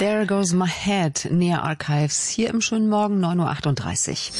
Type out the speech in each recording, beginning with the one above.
There Goes My Head, Nea Archives, hier im schönen Morgen, 9.38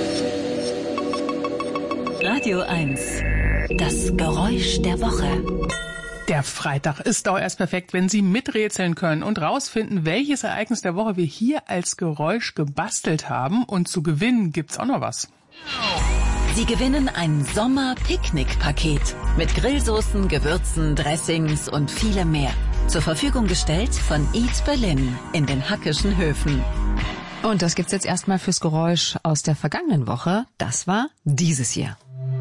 Uhr. Radio 1, das Geräusch der Woche. Der Freitag ist auch erst perfekt, wenn Sie miträtseln können und rausfinden, welches Ereignis der Woche wir hier als Geräusch gebastelt haben. Und zu gewinnen gibt's auch noch was. Sie gewinnen ein Sommer-Picknick-Paket mit Grillsoßen, Gewürzen, Dressings und vielem mehr. Zur Verfügung gestellt von Eat Berlin in den Hackischen Höfen. Und das gibt's jetzt erstmal fürs Geräusch aus der vergangenen Woche. Das war dieses hier.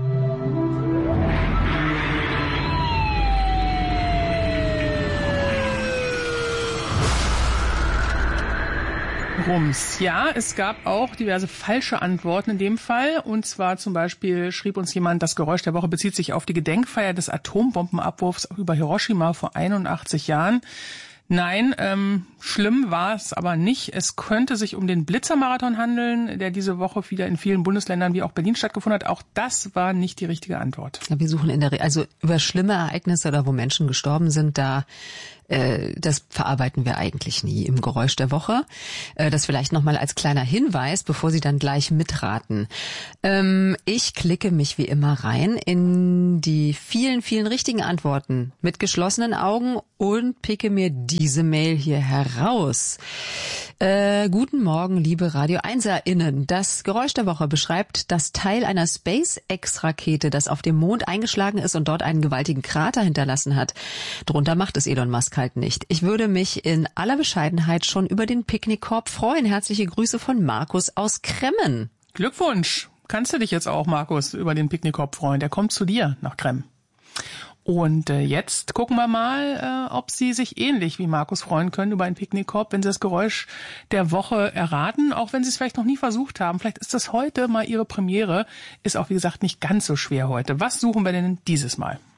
Rums. Ja, es gab auch diverse falsche Antworten in dem Fall. Und zwar zum Beispiel schrieb uns jemand, das Geräusch der Woche bezieht sich auf die Gedenkfeier des Atombombenabwurfs über Hiroshima vor 81 Jahren. Nein, schlimm war es aber nicht. Es könnte sich um den Blitzermarathon handeln, der diese Woche wieder in vielen Bundesländern wie auch Berlin stattgefunden hat. Auch das war nicht die richtige Antwort. Ja, wir suchen also über schlimme Ereignisse oder wo Menschen gestorben sind, das verarbeiten wir eigentlich nie im Geräusch der Woche. Das vielleicht nochmal als kleiner Hinweis, bevor Sie dann gleich mitraten. Ich klicke mich wie immer rein in die vielen, vielen richtigen Antworten mit geschlossenen Augen und picke mir diese Mail hier heraus. Guten Morgen, liebe Radio 1-erInnen. Das Geräusch der Woche beschreibt das Teil einer SpaceX-Rakete, das auf dem Mond eingeschlagen ist und dort einen gewaltigen Krater hinterlassen hat. Drunter macht es Elon Musk halt nicht. Ich würde mich in aller Bescheidenheit schon über den Picknickkorb freuen. Herzliche Grüße von Markus aus Kremmen. Glückwunsch. Kannst du dich jetzt auch, Markus, über den Picknickkorb freuen? Der kommt zu dir nach Kremmen. Und jetzt gucken wir mal, ob Sie sich ähnlich wie Markus freuen können über einen Picknickkorb, wenn Sie das Geräusch der Woche erraten, auch wenn Sie es vielleicht noch nie versucht haben. Vielleicht ist das heute mal Ihre Premiere. Ist auch, wie gesagt, nicht ganz so schwer heute. Was suchen wir denn dieses Mal?